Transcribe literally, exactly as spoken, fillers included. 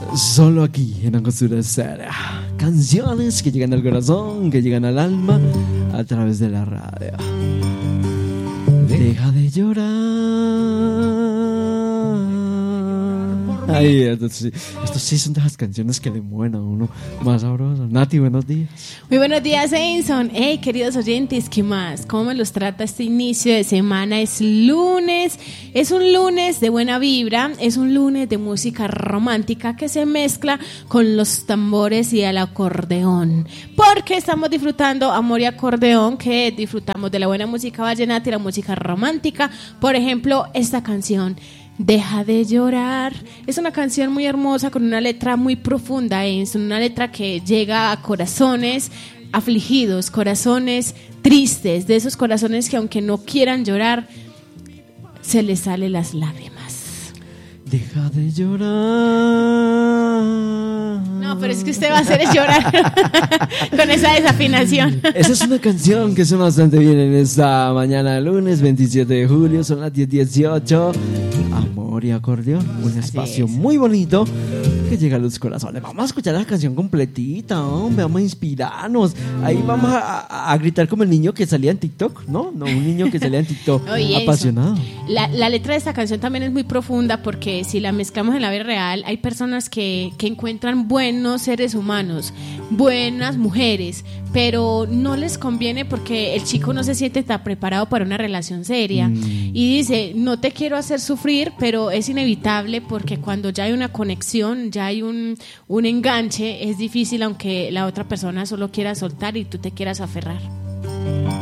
Solo aquí en Angostura Serra. Canciones que llegan al corazón, que llegan al alma a través de la radio. Deja de llorar. Ay, estos sí, estos sí son de las canciones que le mueven a uno más sabroso. Nati, buenos días. Muy buenos días, Edison. Hey, queridos oyentes, ¿qué más? ¿Cómo me los trata este inicio de semana? Es lunes, es un lunes de buena vibra, es un lunes de música romántica que se mezcla con los tambores y el acordeón. Porque estamos disfrutando amor y acordeón, que disfrutamos de la buena música vallenata y la música romántica. Por ejemplo, esta canción, Deja de llorar, es una canción muy hermosa con una letra muy profunda, es una letra que llega a corazones afligidos, corazones tristes, de esos corazones que aunque no quieran llorar, se les salen las lágrimas. Deja de llorar. No, pero es que usted va a hacer es llorar con esa desafinación. Esa es una canción que suena bastante bien en esta mañana de lunes veintisiete de julio, son las diez dieciocho. Amor y acordeón, un espacio muy bonito que llega a los corazones. Vamos a escuchar la canción completita, hombre, vamos a inspirarnos. Ahí vamos a, a, a gritar como el niño que salía en TikTok, ¿no? No, un niño que salía en TikTok. Oye, apasionado. La, la letra de esta canción también es muy profunda porque si la mezclamos en la vida real, hay personas que, que encuentran buenos seres humanos, buenas mujeres, pero no les conviene porque el chico no se siente tan preparado para una relación seria mm. y dice, no te quiero hacer sufrir, pero es inevitable porque cuando ya hay una conexión, ya hay un, un enganche, es difícil aunque la otra persona solo quiera soltar y tú te quieras aferrar.